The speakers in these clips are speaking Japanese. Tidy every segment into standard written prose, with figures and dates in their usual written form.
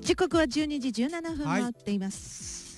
時刻は12時17分回っています、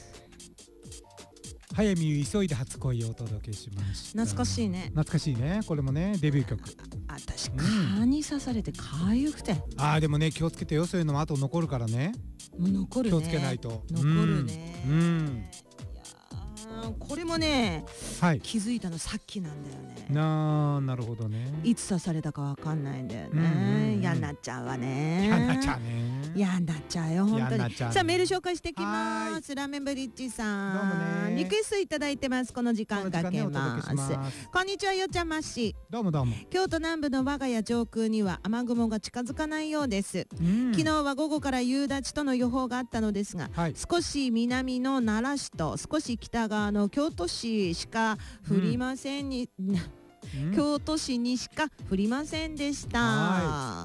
早見優急いで初恋をお届けしました。 懐かしいね。 懐かしいね。これもねデビュー曲。 私蚊に刺されてかゆくて、 でもね気をつけてよ。そういうのもあと残るからね。 もう残るね。 気をつけないと残るね。いやこれもね、気づいたのさっきなんだよね。 なるほどね。 いつ刺されたかわかんないんだよね。嫌になっちゃうわね。 嫌になっちゃうね。 嫌になっちゃうよ本当に。さあメール紹介していきます。ラーメンブリッジさん、 どうもね。 リクエストいただいてます。この時間かけます。こんにちはよちゃまし。 どうもどうも。 京都南部の我が家上空には雨雲が近づかないようです。昨日は午後から夕立との予報があったのですが、少し南の奈良市と少し北側の京都市しか降りませんに、京都市にしか降りませんでした。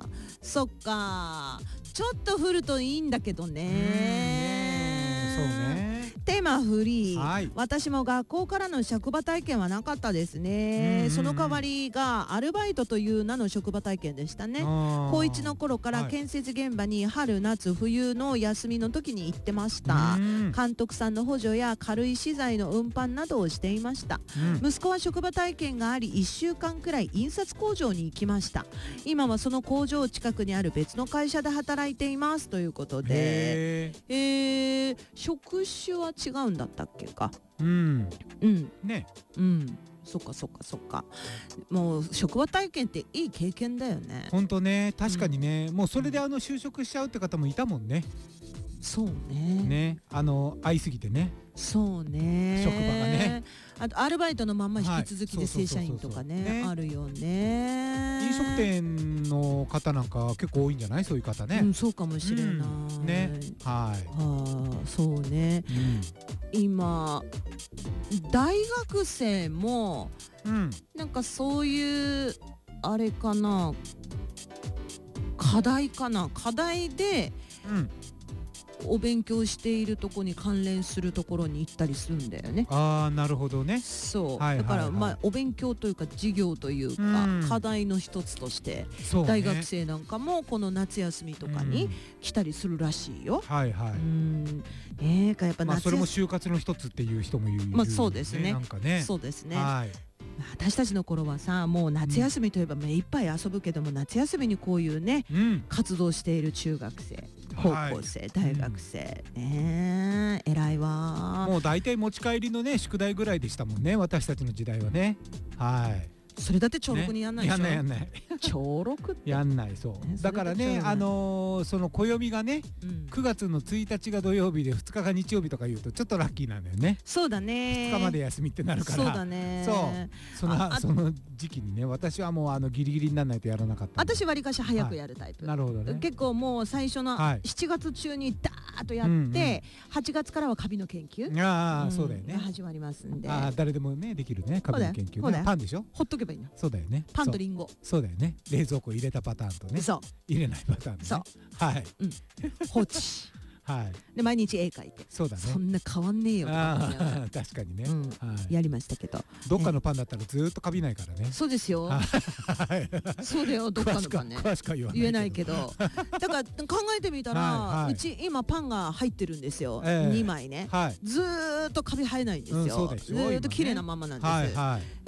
そっか、ちょっと降るといいんだけどね。 そうね。 テーマフリー、私も学校からの職場体験はなかったですね。その代わりがアルバイトという名の職場体験でしたね。高1の頃から建設現場に春夏冬の休みの時に行ってました。監督さんの補助や軽い資材の運搬などをしていました。息子は職場体験があり1週間くらい印刷工場に行きました。今はその工場近くにある別の会社で働いていますということで、職種は違うんだったっけか。ね。そっかそっかそっか。もう職場体験っていい経験だよね。 ほんとね、確かにね、もうそれで就職しちゃうって方もいたもんね。 そうね。 会いすぎてね。 そうね。 職場がね。 あとアルバイトのまま引き続きで正社員とかね、あるよね。 飲食店の方なんか結構多いんじゃない？そういう方ね。 そうかもしれない。 ね。 そうね。今大学生もなんかそういうあれかな、課題でお勉強しているとこに関連するところに行ったりするんだよね。 なるほどね。 そう、だからお勉強というか授業というか課題の一つとして大学生なんかもこの夏休みとかに来たりするらしいよ。やっぱそれも就活の一つっていう人もいる。 そうですね。そうですね。私たちの頃はさ、もう夏休みといえば目いっぱい遊ぶけども、夏休みにこういうね活動している中学生、高校生、大学生ね、偉いわ。 もう大体持ち帰りのね宿題ぐらいでしたもんね、私たちの時代はね。 それだって小6にやんないでしょ。 やんない小6ってやんない。そうだからね、その暦がね9月の1日が土曜日で2日が日曜日とか言うとちょっとラッキーなんだよね。 そうだね。 2日まで休みってなるから。 そうだね。 その時期にね、私はもうギリギリにならないとやらなかった。 私わりかし早くやるタイプ。 なるほどね。 結構もう最初の7月中にダーッとやって8月からはカビの研究そうだよね、 始まりますんで。 誰でもねできるね、カビの研究ね。パンでしょ。 ほっとけばいいの。 そうだよね。 パンとリンゴ。 そうだよね。冷蔵庫入れたパターンとね、入れないパターンね。 放置で毎日絵描いて。 そうだね。 そんな変わんねえよとか確かにね、 やりましたけど、 どっかのパンだったらずっとカビないからね。 そうですよ。そうだよ。どっかのパンね、 詳しくは言えないけど、だから考えてみたらうち今パンが入ってるんですよ、2枚ね。ずーっとカビ生えないんですよ。ずーっと綺麗なままなんです。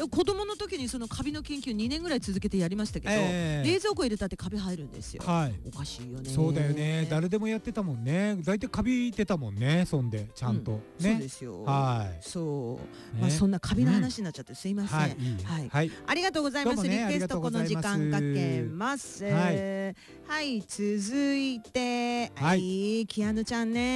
子供の時にそのカビの研究2年ぐらい続けてやりましたけど、冷蔵庫入れたってカビ生えるんですよ。おかしいよね。 そうだよね。誰でもやってたもんね。大体カビてたもんね。そんでちゃんとね。 そうですよ。そう、そんなカビの話になっちゃってすいません。ありがとうございます。リクエストこの時間かけます。続いてキアヌちゃんね。